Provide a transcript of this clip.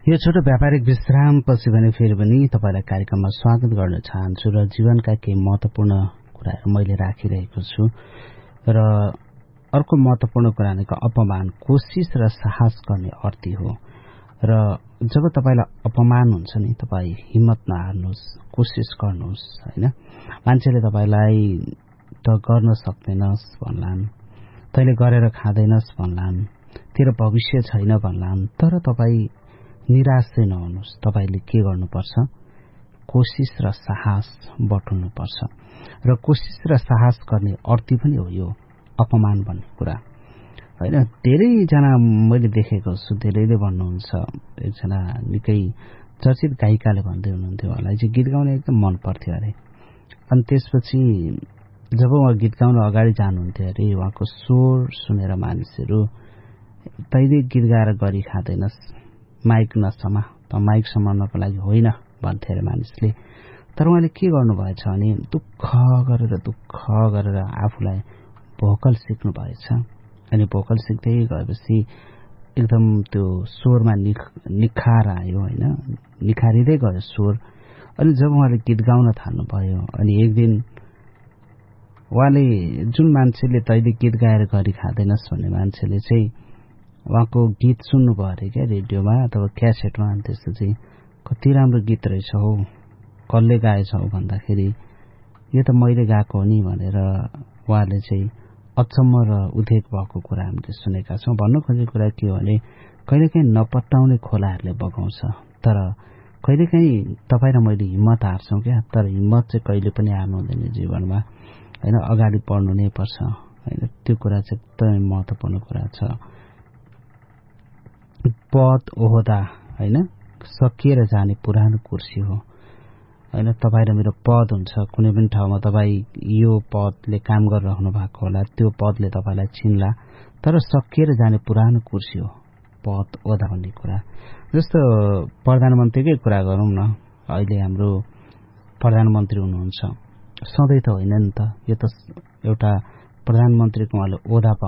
यो छोटो व्यापारिक विश्रामपछि भने फेरि पनि तपाईलाई कार्यक्रममा स्वागत गर्न चाहन्छु र जीवनका केही महत्त्वपूर्ण कुराहरू मैले राखिरहेको छु र अर्को महत्त्वपूर्ण कुरा भनेको अपमान, कोशिश र साहस गर्ने अर्थी हो। र जब तपाईलाई अपमान हुन्छ नि, तपाई हिम्मत नहार्नुहोस्, कोशिश गर्नुहोस् हैन। मान्छेले तपाईलाई त गर्न सक्दैनस् भन्लान्, तैले गरेर खाँदैनस् भन्लान्, तेरो भविष्य छैन भन्लान्, तर तपाई निराश चाहिँ नहुनुहोस्। तपाईले के गर्नुपर्छ? कोशिश र साहस बटुल्नुपर्छ। र कोशिश र साहस गर्ने अर्थी पनि हो यो अपमान भन्ने कुरा हैन। धेरैजना मैले देखेको छु, धेरैले भन्नुहुन्छ, एकजना निकै चर्चित गायिकाले भन्दै हुनुहुन्थ्यो, उहाँलाई चाहिँ गीत गाउन एकदम मन पर्थ्यो अरे। अनि त्यसपछि जब उहाँ गीत गाउन अगाडि जानुहुन्थ्यो अरे, उहाँको स्वर सुनेर मानिसहरू तैले गीत गाएर गरी खाँदैनस्, माइक नसमा, त माइक समाउनको लागि होइन भन्थे अरे मानिसले। तर उहाँले के गर्नुभएछ भने दुःख गरेर आफूलाई भोकल सिक्नु भएछ। अनि भोकल सिक्दै गएपछि एकदम त्यो स्वरमा निखार आयो हैन, निखारिँदै गयो स्वर। अनि जब उहाँले गीत गाउन थाल्नुभयो, अनि एक दिन उहाँले जुन मान्छेले तैले गीत गाएर गरी खाँदैनस् भन्ने मान्छेले चाहिँ उहाँको गीत सुन्नुभयो अरे क्या, रेडियोमा अथवा क्यासेटमा। अनि त्यसपछि कति राम्रो गीत रहेछ हौ, कसले गाएछ हौ भन्दाखेरि यो त मैले गाएको हो नि भनेर उहाँले चाहिँ अचम्म र उद्वेग भएको कुरा हामीले सुनेका छौँ। भन्नु खोजेको कुरा के हो भने कहिलेकाहीँ नपत्याउने खोलाहरूले बगाउँछ, तर कहिलेकाहीँ तपाईँ र मैले हिम्मत हार्छौँ क्या। तर हिम्मत चाहिँ कहिले पनि हार्नु हुँदैन जीवनमा हैन, अगाडि बढ्नु नै पर्छ हैन। त्यो कुरा चाहिँ एकदमै महत्त्वपूर्ण कुरा छ। पद ओहदा हैन सकिएर जाने पुरानो कुर्सी हो हैन। तपाईँ र मेरो पद हुन्छ कुनै पनि ठाउँमा, तपाईँ यो पदले काम गरिरहनु भएको होला, त्यो पदले तपाईँलाई चिन्ला, तर सकिएर जाने पुरानो कुर्सी हो पद ओहदा भन्ने कुरा। जस्तो प्रधानमन्त्रीकै कुरा गरौँ न, अहिले हाम्रो प्रधानमन्त्री हुनुहुन्छ, सधैँ त होइन नि त, यो त एउटा प्रधानमन्त्रीको उहाँले ओहदा